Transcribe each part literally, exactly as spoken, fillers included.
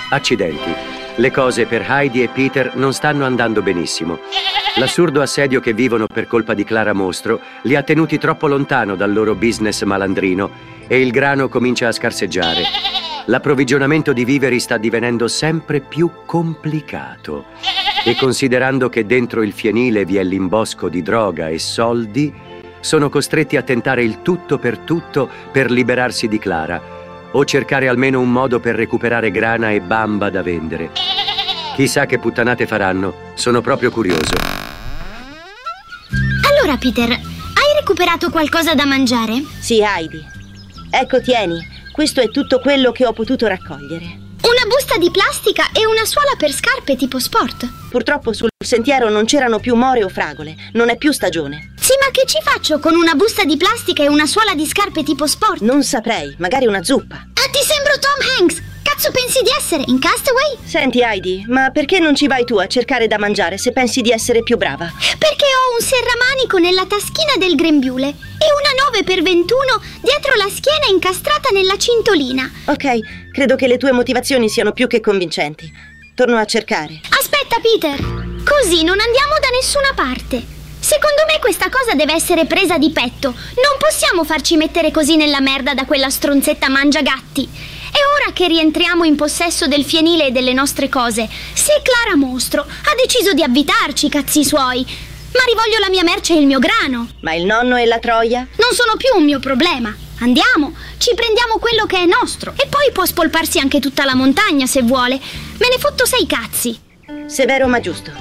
Accidenti. Le cose per Heidi e Peter non stanno andando benissimo. L'assurdo assedio che vivono per colpa di Clara Mostro li ha tenuti troppo lontano dal loro business malandrino e il grano comincia a scarseggiare. L'approvvigionamento di viveri sta divenendo sempre più complicato. E considerando che dentro il fienile vi è l'imbosco di droga e soldi, sono costretti a tentare il tutto per tutto per liberarsi di Clara o cercare almeno un modo per recuperare grana e bamba da vendere. Chissà che puttanate faranno, sono proprio curioso. Allora, Peter, hai recuperato qualcosa da mangiare? Sì, Heidi. Ecco, tieni, questo è tutto quello che ho potuto raccogliere. Una busta di plastica e una suola per scarpe tipo sport. Purtroppo sul sentiero non c'erano più more o fragole, non è più stagione. Sì, ma che ci faccio con una busta di plastica e una suola di scarpe tipo sport? Non saprei, magari una zuppa. Ah, ti sembro Tom Hanks! Cazzo pensi di essere, in Castaway? Senti, Heidi, ma perché non ci vai tu a cercare da mangiare se pensi di essere più brava? Perché ho un serramanico nella taschina del grembiule e una nove per ventuno dietro la schiena incastrata nella cintolina. Ok, credo che le tue motivazioni siano più che convincenti. Torno a cercare. Aspetta, Peter! Così non andiamo da nessuna parte. Secondo me questa cosa deve essere presa di petto. Non possiamo farci mettere così nella merda da quella stronzetta mangiagatti. E ora che rientriamo in possesso del fienile e delle nostre cose, se Clara Mostro ha deciso di avvitarci, cazzi suoi, ma rivoglio la mia merce e il mio grano. Ma il nonno e la troia? Non sono più un mio problema. Andiamo, ci prendiamo quello che è nostro. E poi può spolparsi anche tutta la montagna se vuole. Me ne fotto sei cazzi. Severo ma giusto.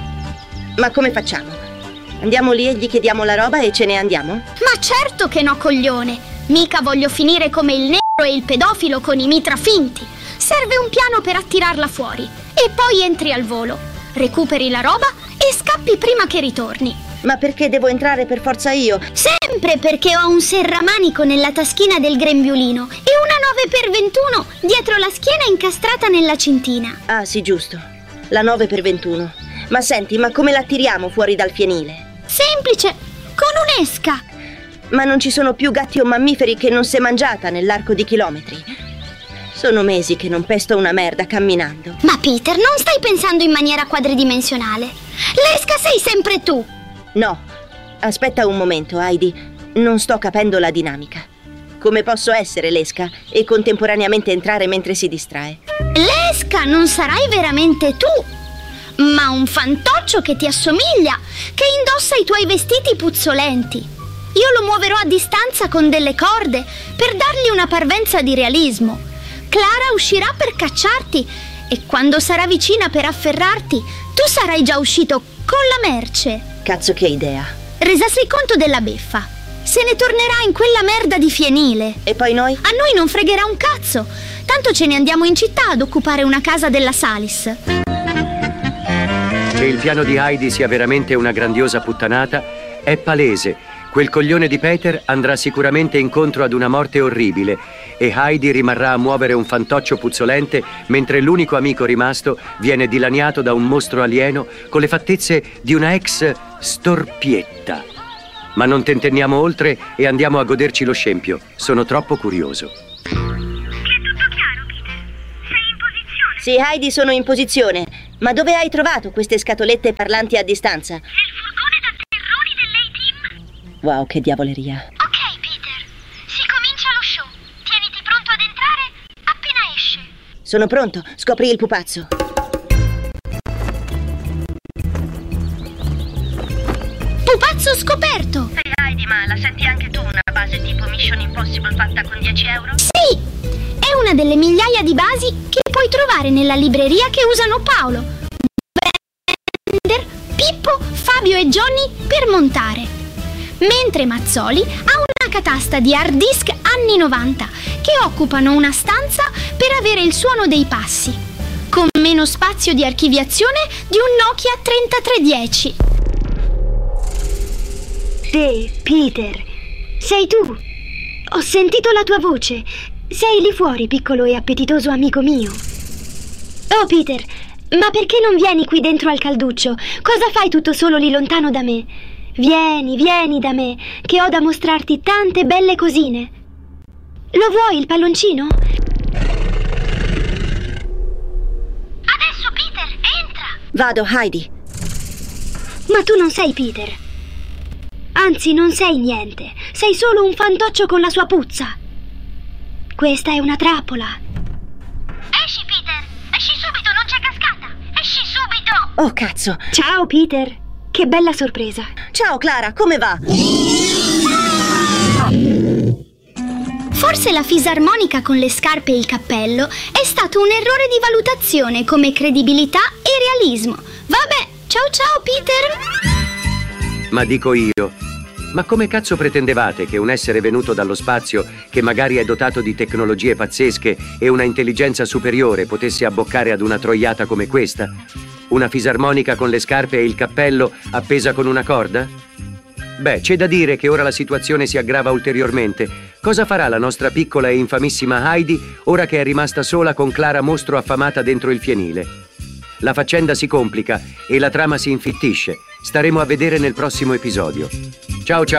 Ma come facciamo? Andiamo lì e gli chiediamo la roba e ce ne andiamo? Ma certo che no, coglione. Mica voglio finire come il nero e il pedofilo con i mitra finti. Serve un piano per attirarla fuori. E poi entri al volo, recuperi la roba e scappi prima che ritorni. Ma perché devo entrare per forza io? Sempre perché ho un serramanico nella taschina del grembiulino e una nove per ventuno dietro la schiena incastrata nella cintina. Ah sì, giusto. La nove per ventuno. Ma senti, ma come la tiriamo fuori dal fienile? Semplice, con un'esca. Ma non ci sono più gatti o mammiferi che non si è mangiata nell'arco di chilometri. Sono mesi che non pesto una merda camminando. Ma Peter, non stai pensando in maniera quadridimensionale. L'esca sei sempre tu. No, aspetta un momento, Heidi. Non sto capendo la dinamica. Come posso essere l'esca e contemporaneamente entrare mentre si distrae? L'esca non sarai veramente tu, ma un fantoccio che ti assomiglia, che indossa i tuoi vestiti puzzolenti. Io lo muoverò a distanza con delle corde per dargli una parvenza di realismo. Clara uscirà per cacciarti e quando sarà vicina per afferrarti, tu sarai già uscito con la merce. Cazzo, che idea. Resasi conto della beffa. Se ne tornerà in quella merda di fienile. E poi noi? A noi non fregherà un cazzo. Tanto ce ne andiamo in città ad occupare una casa della Salis. Che il piano di Heidi sia veramente una grandiosa puttanata è palese. Quel coglione di Peter andrà sicuramente incontro ad una morte orribile e Heidi rimarrà a muovere un fantoccio puzzolente mentre l'unico amico rimasto viene dilaniato da un mostro alieno con le fattezze di una ex storpietta. Ma non tentenniamo oltre e andiamo a goderci lo scempio. Sono troppo curioso. È tutto chiaro, Peter? Sei in posizione? Sì, Heidi, sono in posizione. Ma dove hai trovato queste scatolette parlanti a distanza? Nel furgone da terroni dell'A-Team. Wow, che diavoleria. Ok, Peter. Si comincia lo show. Tieniti pronto ad entrare appena esce. Sono pronto. Scopri il pupazzo. Pupazzo scoperto! Ehi, Heidi, ma la senti anche tu una base tipo Mission Impossible fatta con dieci euro? Sì! È una delle migliaia di basi che puoi trovare nella libreria che usano Paolo, Bender, Pippo, Fabio e Johnny per montare. Mentre Mazzoli ha una catasta di hard disk anni novanta che occupano una stanza per avere il suono dei passi, con meno spazio di archiviazione di un Nokia trentatré dieci. Te, Peter, sei tu? Ho sentito la tua voce. Sei lì fuori, piccolo e appetitoso amico mio. Oh, Peter, ma perché non vieni qui dentro al calduccio? Cosa fai tutto solo lì lontano da me? Vieni, vieni da me, che ho da mostrarti tante belle cosine. Lo vuoi il palloncino? Vado, Heidi. Ma tu non sei Peter. Anzi, non sei niente. Sei solo un fantoccio con la sua puzza. Questa è una trappola. Esci, Peter! Esci subito, non c'è cascata! Esci subito! Oh, cazzo! Ciao, Peter. Che bella sorpresa. Ciao, Clara, come va? Forse la fisarmonica con le scarpe e il cappello è stato un errore di valutazione come credibilità e realismo. Vabbè, ciao ciao, Peter! Ma dico io, ma come cazzo pretendevate che un essere venuto dallo spazio, che magari è dotato di tecnologie pazzesche e una intelligenza superiore, potesse abboccare ad una troiata come questa? Una fisarmonica con le scarpe e il cappello appesa con una corda? Beh, c'è da dire che ora la situazione si aggrava ulteriormente. Cosa farà la nostra piccola e infamissima Heidi ora che è rimasta sola con Clara mostro affamata dentro il fienile? La faccenda si complica e la trama si infittisce. Staremo a vedere nel prossimo episodio. Ciao ciao!